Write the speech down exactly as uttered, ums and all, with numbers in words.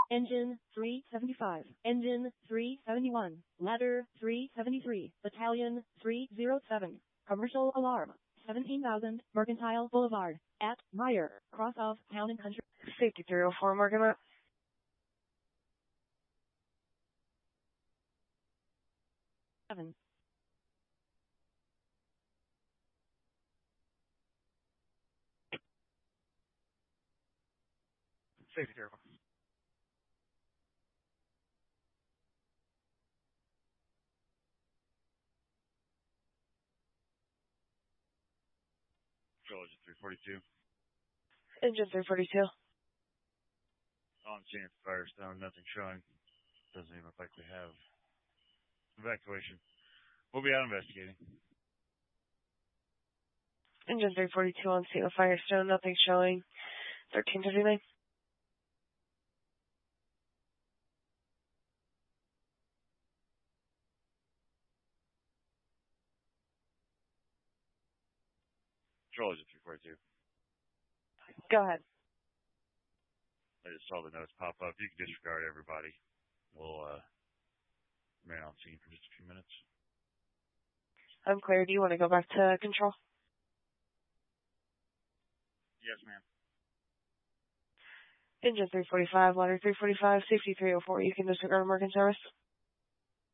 Engine three seventy-five. Engine three seventy-one. Ladder three seventy-three. Battalion three oh seven. Commercial alarm. seventeen thousand Mercantile Boulevard. At Meyer. Cross of Town and Country. Safety three oh four, marking up. Seven. Safety three oh four. Georgia three forty-two. Engine three forty-two. On scene at Firestone, nothing showing. Doesn't even look like we have evacuation. We'll be out investigating. Engine three forty-two on scene with Firestone, nothing showing. thirteen fifty-nine. Georgia three forty-two. Go ahead. I just saw the notes pop up. You can disregard everybody. We'll uh, remain on scene for just a few minutes. I'm clear. Do you want to go back to control? Yes, ma'am. Engine three forty-five, ladder three forty-five, safety three oh four. You can disregard American service.